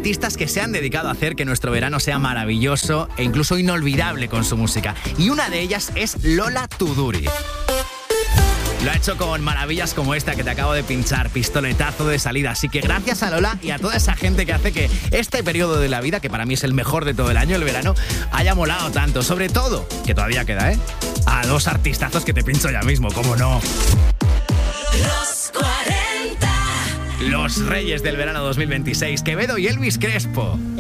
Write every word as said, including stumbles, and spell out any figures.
artistas que se han dedicado a hacer que nuestro verano sea maravilloso e incluso inolvidable con su música. Y una de ellas es Lola Tuduri. Lo ha hecho con maravillas como esta que te acabo de pinchar, pistoletazo de salida. Así que gracias a Lola y a toda esa gente que hace que este periodo de la vida, que para mí es el mejor de todo el año, el verano, haya molado tanto. Sobre todo, que todavía queda, ¿eh? A dos artistazos que te pincho ya mismo, ¿cómo no? Los cuarenta. Los reyes del verano dos mil veintiséis, Quevedo y Elvis Crespo.